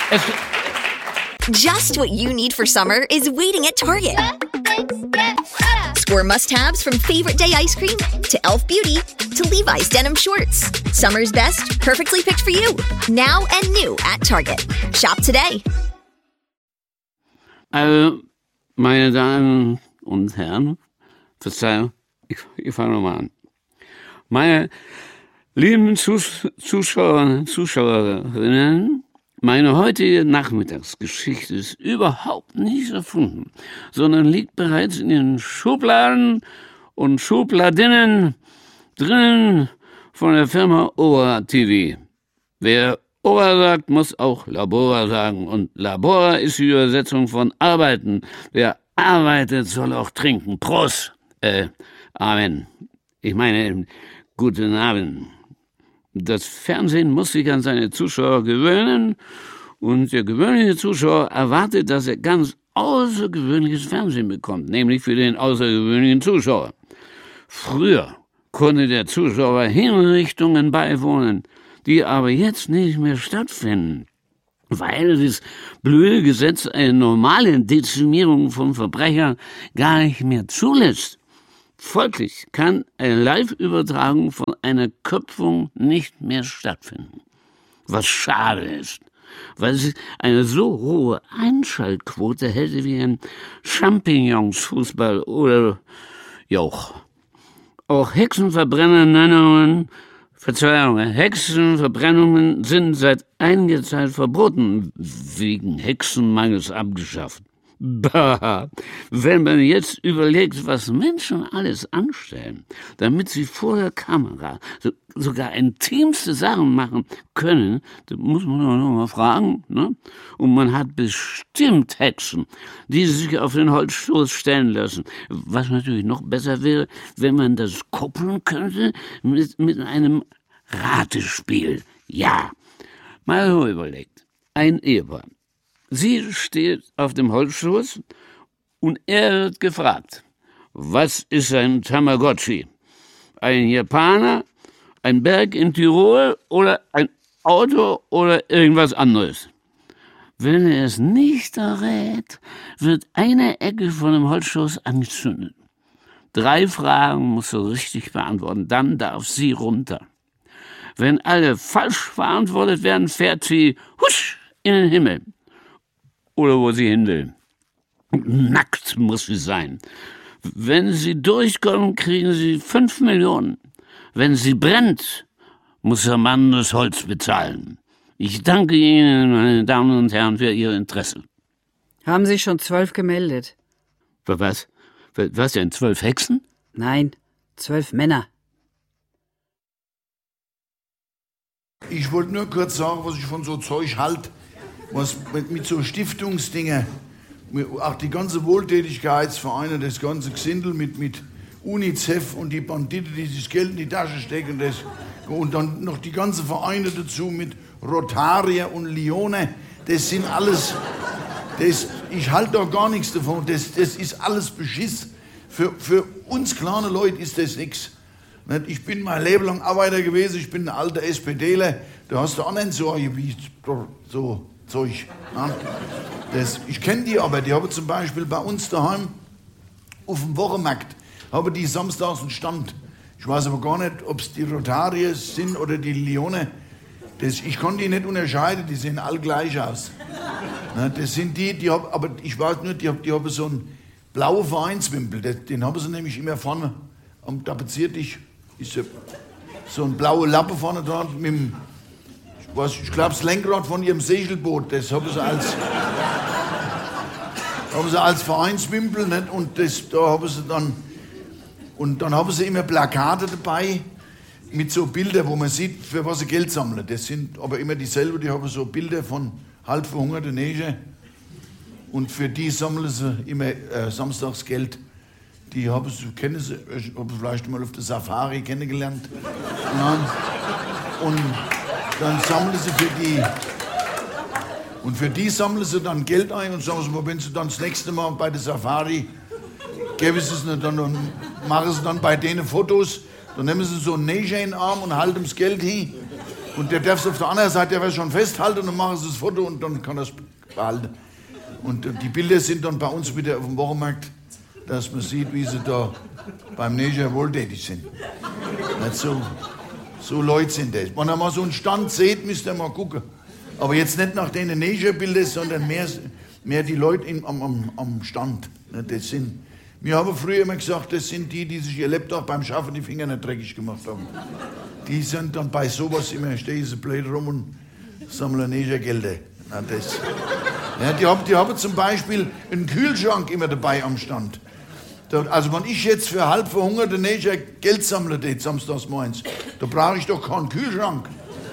Just what you need for summer is waiting at Target. Score must-haves from Favorite Day ice cream to Elf Beauty to Levi's denim shorts. Summer's best, perfectly picked for you. Now and new at Target. Shop today. Also, meine Damen und Herren, Verzeihung, ich fange nochmal an. Meine lieben Zuschauer, Zuschauerinnen, meine heutige Nachmittagsgeschichte ist überhaupt nicht erfunden, sondern liegt bereits in den Schubladen und Schubladinnen drinnen von der Firma Ora TV. Wer Ora sagt, muss auch Labora sagen. Und Labora ist die Übersetzung von arbeiten. Wer arbeitet, soll auch trinken. Prost! Amen. Ich meine, guten Abend. Das Fernsehen muss sich an seine Zuschauer gewöhnen und der gewöhnliche Zuschauer erwartet, dass er ganz außergewöhnliches Fernsehen bekommt, nämlich für den außergewöhnlichen Zuschauer. Früher konnte der Zuschauer Hinrichtungen beiwohnen, die aber jetzt nicht mehr stattfinden, weil das blöde Gesetz eine normale Dezimierung von Verbrechern gar nicht mehr zulässt. Folglich kann eine Live-Übertragung von einer Köpfung nicht mehr stattfinden. Was schade ist, weil es eine so hohe Einschaltquote hätte wie ein Champignonsfußball oder Jauch. Auch Hexenverbrennungen sind seit einiger Zeit verboten, wegen Hexenmangels abgeschafft. Bah, wenn man jetzt überlegt, was Menschen alles anstellen, damit sie vor der Kamera sogar intimste Sachen machen können, da muss man doch noch mal fragen, ne? Und man hat bestimmt Hexen, die sich auf den Holzstoß stellen lassen. Was natürlich noch besser wäre, wenn man das koppeln könnte mit einem Ratespiel. Ja, mal so überlegt. Ein Ehepaar. Sie steht auf dem Holzstoß und er wird gefragt, was ist ein Tamagotchi? Ein Japaner, ein Berg in Tirol oder ein Auto oder irgendwas anderes? Wenn er es nicht errät, wird eine Ecke von dem Holzstoß angezündet. 3 Fragen muss er richtig beantworten, dann darf sie runter. Wenn alle falsch beantwortet werden, fährt sie husch in den Himmel. Oder wo sie hin will. Nackt muss sie sein. Wenn sie durchkommen, kriegen sie 5 Millionen. Wenn sie brennt, muss der Mann das Holz bezahlen. Ich danke Ihnen, meine Damen und Herren, für Ihr Interesse. Haben sich schon 12 gemeldet? Was? Was denn, 12 Hexen? Nein, 12 Männer. Ich wollte nur kurz sagen, was ich von so Zeug halte. Was mit so Stiftungsdingen, auch die ganze Wohltätigkeitsvereine, das ganze Gesindel mit UNICEF und die Banditen, die sich das Geld in die Tasche stecken, und dann noch die ganzen Vereine dazu mit Rotarier und Lione, das sind alles, ich halte da gar nichts davon, das ist alles Beschiss. Für uns kleine Leute ist das nichts. Ich bin mein Leben lang Arbeiter gewesen, ich bin ein alter SPDler, da hast du auch nicht so Zeug. Ja. Ich kenne die aber, die haben zum Beispiel bei uns daheim auf dem Wochenmarkt, haben die samstags einen Stand. Ich weiß aber gar nicht, ob es die Rotarier sind oder die Lione. Ich kann die nicht unterscheiden, die sehen alle gleich aus. Ja, das sind die haben, aber ich weiß nur, die haben so einen blauen Vereinswimpel, den haben sie nämlich immer vorne am Tapeziertisch. Ist so ein blauer Lappe vorne dran mit dem, ich glaube, das Lenkrad von ihrem Segelboot, das haben sie als Vereinswimpel, nicht? Und da haben sie dann, und dann haben sie immer Plakate dabei mit so Bildern, wo man sieht, für was sie Geld sammeln. Das sind aber immer dieselben, die haben so Bilder von halb verhungerten Menschen und für die sammeln sie immer samstags Geld. Die kennen sie vielleicht mal auf der Safari kennengelernt. Ja. Und dann sammeln sie für die sammeln sie dann Geld ein und sagen sie mal, wenn sie dann das nächste Mal bei der Safari geben sie es dann und machen sie dann bei denen Fotos, dann nehmen sie so einen Neger in den Arm und halten das Geld hin Und der darf es auf der anderen Seite der schon festhalten und machen sie das Foto und dann kann er es behalten. Und die Bilder sind dann bei uns wieder auf dem Wochenmarkt, dass man sieht, wie sie da beim Neger wohltätig sind. Nicht so Leute sind das. Wenn ihr mal so einen Stand seht, müsst ihr mal gucken. Aber jetzt nicht nach den Neger-Bildern, sondern mehr die Leute am Stand. Das sind, wir haben früher immer gesagt, das sind die sich ihr Lebtag beim Schaffen die Finger nicht dreckig gemacht haben. Die sind dann bei sowas immer, stehen sie blöd rum und sammeln Negergelder. Die haben zum Beispiel einen Kühlschrank immer dabei am Stand. Also wenn ich jetzt für halb verhungerte Neger Geld sammle, samstags morgens, da brauche ich doch keinen Kühlschrank.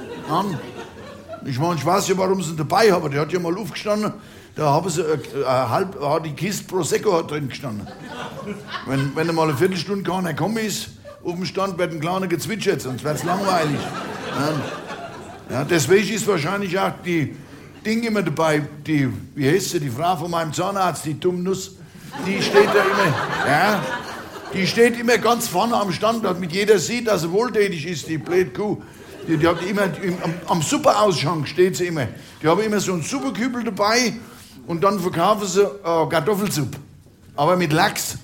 Ich weiß ja, warum sie ihn dabei haben. Der hat ja mal aufgestanden, da haben sie die Kiste Prosecco drin gestanden. Wenn mal eine Viertelstunde keiner gekommen ist, auf dem Stand wird ein kleiner gezwitschert, sonst wird es langweilig. Ja, deswegen ist wahrscheinlich auch die Ding immer dabei, wie heißt sie, die Frau von meinem Zahnarzt, die Dummnuss, die steht da immer, ja, die steht immer ganz vorne am Stand, damit jeder sieht, dass sie wohltätig ist, die blöde Kuh. Die hat immer, am Suppeausschank steht sie immer. Die haben immer so einen Suppekübel dabei und dann verkaufen sie Kartoffelsuppe, aber mit Lachs.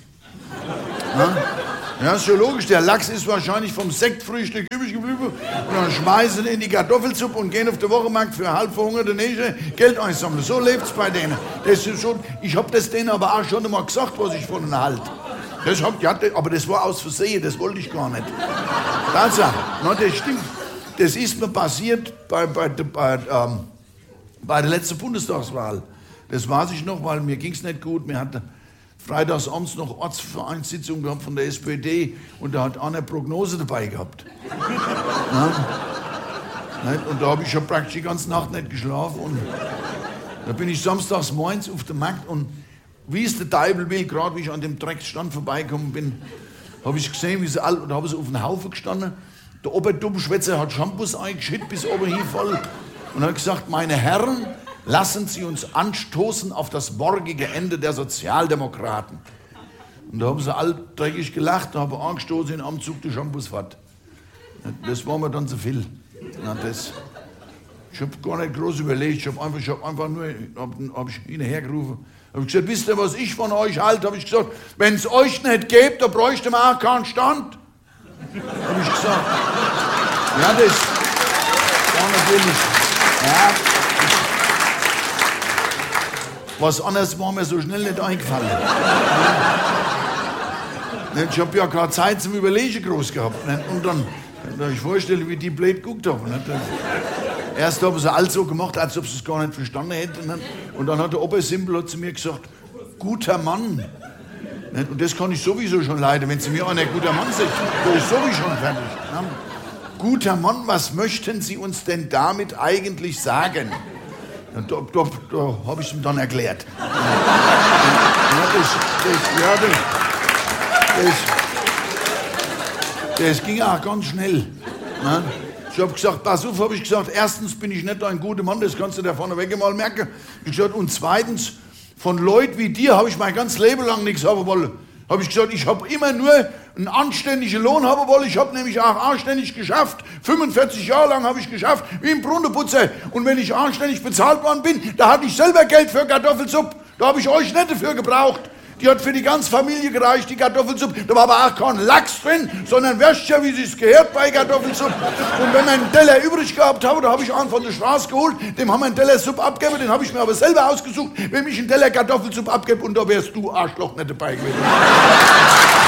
Ja, ist schon logisch, der Lachs ist wahrscheinlich vom Sektfrühstück übrig geblieben und dann schmeißen sie in die Kartoffelsuppe und gehen auf den Wochenmarkt für halb verhungerte Neger Geld einsammeln. So lebt's bei denen. Das ist schon, ich habe das denen aber auch schon einmal gesagt, was ich von ihnen halte. Aber das war aus Versehen, das wollte ich gar nicht. Tatsache, das stimmt. Das ist mir passiert bei der letzten Bundestagswahl. Das weiß ich noch, weil mir ging es nicht gut. Wir hatten freitagsabends noch Ortsvereinssitzung gehabt von der SPD und da hat einer Prognose dabei gehabt. Und da habe ich schon praktisch die ganze Nacht nicht geschlafen. Und da bin ich samstags morgens auf dem Markt und wie es der Teufel will, gerade wie ich an dem Drecksstand vorbeigekommen bin, habe ich gesehen, wie sie alle, und da haben sie auf den Haufen gestanden. Der Oberdummschwätzer hat Shampoos eingeschüttet bis oben hin voll und hat gesagt, meine Herren, lassen Sie uns anstoßen auf das morgige Ende der Sozialdemokraten. Und da haben sie alle dreckig gelacht, da haben angestoßen in Amzug die Shampoosfahrt. Das war mir dann zu viel. Ich habe gar nicht groß überlegt, ich habe einfach nur hab ich ihn hergerufen. Habe gesagt, wisst ihr, was ich von euch halte? Habe ich gesagt, wenn es euch nicht gäbe, da bräuchte man auch keinen Stand. Habe ich gesagt. Ja, das war natürlich. Ja. Was anderes war mir so schnell nicht eingefallen. Ich habe ja keine Zeit zum Überlegen groß gehabt. Und dann ich vorstelle, wie die blöd geguckt haben. Erst haben sie alles so gemacht, als ob sie es gar nicht verstanden hätten. Und dann hat der Obersimpel zu mir gesagt, guter Mann. Und das kann ich sowieso schon leiden. Wenn Sie mir einer guter Mann sagt, bin ich sowieso schon fertig. Guter Mann, was möchten Sie uns denn damit eigentlich sagen? Und da habe ich ihm dann erklärt. Das ging auch ganz schnell. Ich habe gesagt, pass auf, habe ich gesagt, erstens bin ich nicht ein guter Mann, das kannst du da vorneweg mal merken. Ich gesagt, und zweitens, von Leuten wie dir habe ich mein ganzes Leben lang nichts haben wollen. Habe ich gesagt, ich habe immer nur einen anständigen Lohn haben wollen. Ich habe nämlich auch anständig geschafft. 45 Jahre lang habe ich geschafft, wie ein Brunnenputzer. Und wenn ich anständig bezahlt worden bin, da hatte ich selber Geld für Kartoffelsuppe. Da habe ich euch nicht dafür gebraucht. Die hat für die ganze Familie gereicht, die Kartoffelsuppe. Da war aber auch kein Lachs drin, sondern Würstchen, wie es gehört bei Kartoffelsuppe. Und wenn wir einen Teller übrig gehabt haben, da habe ich einen von der Straße geholt, dem haben wir einen Teller Suppe abgegeben, den habe ich mir aber selber ausgesucht, wenn ich einen Teller Kartoffelsuppe abgebe und da wärst du, Arschloch, nicht dabei gewesen.